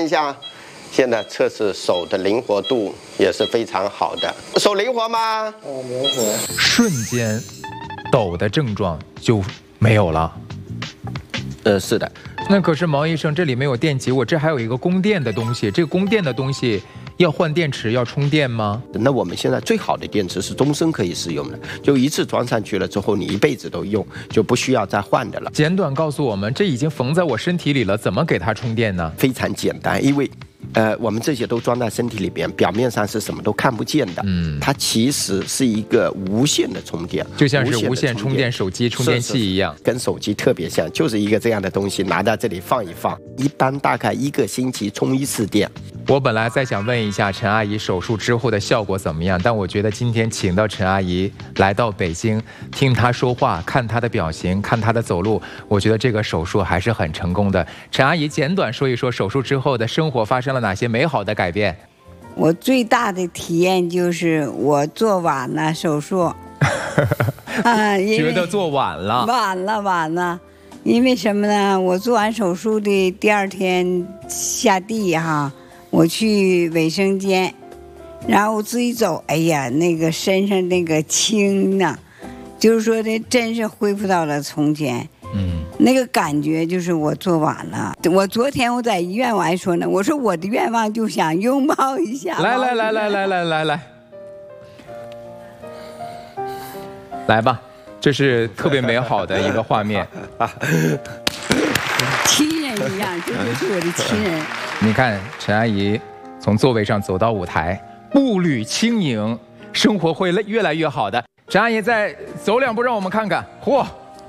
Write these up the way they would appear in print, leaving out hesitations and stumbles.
一下，现在测试手的灵活度也是非常好的。手灵活吗？ 灵活。 瞬间，抖的症状就没有了。 是的。 那可是毛医生，这里没有电极，我这还有一个供电的东西，这个供电的东西要换电池，要充电吗？ 那我们现在最好的电池是终身可以使用的，就一次装上去了之后，你一辈子都用，就不需要再换的了。 简短告诉我们，这已经缝在我身体里了，怎么给它充电呢？ 非常简单，因为我们这些都装在身体里边，表面上是什么都看不见的。它其实是一个无线的充电， 就像是无线充电手机充电器一样， 跟手机特别像，就是一个这样的东西，拿到这里放一放，一般大概1个星期充1次电。 我本来再想问一下陈阿姨手术之后的效果怎么样，但我觉得今天请到陈阿姨来到北京，听她说话，看她的表情，看她的走路，我觉得这个手术还是很成功的。陈阿姨简短说一说手术之后的生活发生了哪些美好的改变？ 我最大的体验就是我做晚了手术， 觉得做晚了， 晚了。因为什么呢？我做完手术的第2天下地哈。我去卫生间，然后我自己走，哎呀，那个身上那个轻呐，就是说的真是恢复到了从前。那个感觉就是我做晚了。我昨天我在医院我还说呢，我说我的愿望就想拥抱一下。 来吧，这是特别美好的一个画面。 亲人一样，这就是我的亲人。 你看陈阿姨从座位上走到舞台，步履轻盈，生活会越来越好的。陈阿姨再走2步让我们看看，嚯，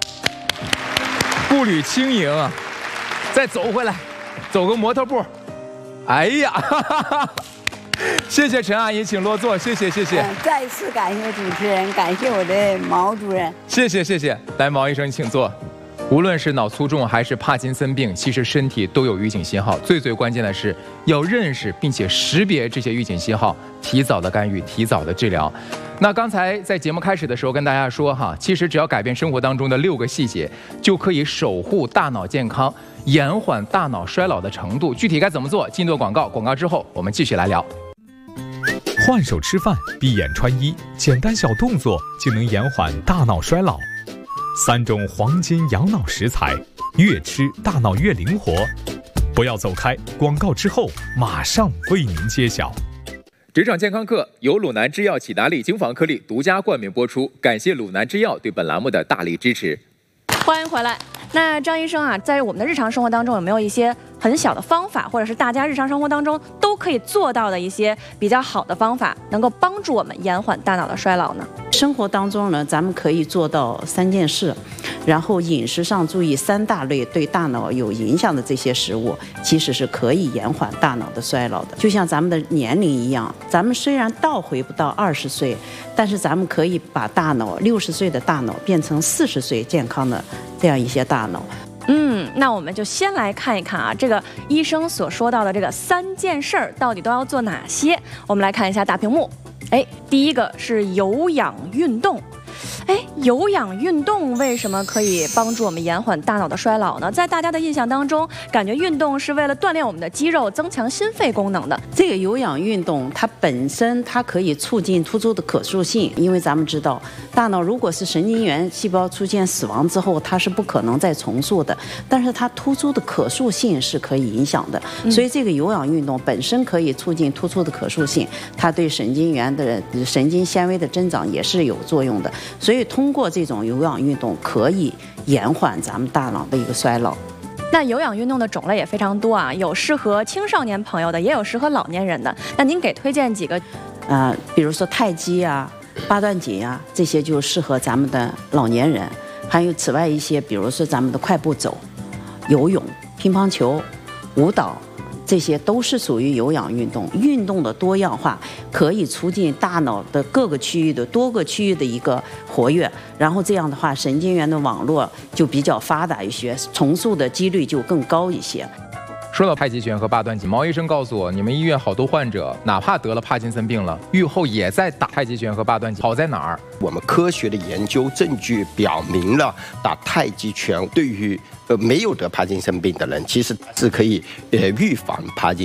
步履轻盈啊！再走回来，走个模特步。哎呀，谢谢陈阿姨，请落座，谢谢。 再次感谢主持人，感谢我的毛主任， 谢谢。来，毛医生请坐。无论是脑卒中还是帕金森病，其实身体都有预警信号。最关键的是要认识并且识别这些预警信号，提早的干预，提早的治疗。那刚才在节目开始的时候跟大家说哈，其实只要改变生活当中的6个细节，就可以守护大脑健康，延缓大脑衰老的程度。具体该怎么做？进段广告，广告之后我们继续来聊。 换手吃饭，闭眼穿衣，简单小动作就能延缓大脑衰老。3种黄金养脑食材，越吃大脑越灵活。不要走开，广告之后马上为您揭晓。 职场健康课由鲁南制药启达利精防颗粒独家冠名播出，感谢鲁南制药对本栏目的大力支持。 欢迎回来。那张医生啊，在我们的日常生活当中有没有一些很小的方法，或者是大家日常生活当中都可以做到的一些比较好的方法，能够帮助我们延缓大脑的衰老呢？ 生活当中呢，咱们可以做到3件事，然后饮食上注意3大类对大脑有影响的这些食物，其实是可以延缓大脑的衰老的。就像咱们的年龄一样，咱们虽然倒回不到20岁，但是咱们可以把大脑60岁的大脑变成40岁健康的这样一些大脑。 那我们就先来看一看啊，这个医生所说到的这个3件事儿到底都要做哪些？我们来看一下大屏幕。第一个是有氧运动。有氧运动为什么可以帮助我们延缓大脑的衰老呢？在大家的印象当中，感觉运动是为了锻炼我们的肌肉，增强心肺功能的。 这个有氧运动它本身它可以促进突触的可塑性，因为咱们知道大脑如果是神经元细胞出现死亡之后，它是不可能再重塑的，但是它突出的可塑性是可以影响的。所以这个有氧运动本身可以促进突出的可塑性，它对神经元的神经纤维的增长也是有作用的。所以通过这种有氧运动可以延缓咱们大脑的一个衰老。 那有氧运动的种类也非常多啊，有适合青少年朋友的，也有适合老年人的。那您给推荐几个？ 比如说太极啊、八段锦啊，这些就适合咱们的老年人。还有此外一些，比如说咱们的快步走、游泳、乒乓球、舞蹈。这些都是属于有氧运动，运动的多样化可以促进大脑的各个区域的多个区域的一个活跃，然后这样的话神经元的网络就比较发达一些，重塑的几率就更高一些。 说到太极拳和八段锦，毛医生告诉我，你们医院好多患者哪怕得了帕金森病了，愈后也在打太极拳和八段锦，好在哪儿？ 我们科学的研究证据表明了，打太极拳对于没有得帕金森病的人，其实是可以预防帕金